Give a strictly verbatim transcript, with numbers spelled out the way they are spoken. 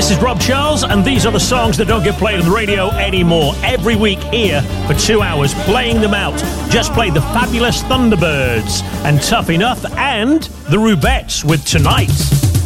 This is Rob Charles, and these are the songs that don't get played on the radio anymore. Every week here for two hours, playing them out. Just played the fabulous Thunderbirds and Tough Enough and the Rubettes with Tonight.